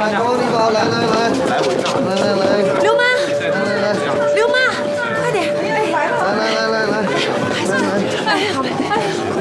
来，高领导，来， 刘妈，刘妈，快点！哎， 来， 哎，好嘞，哎呀。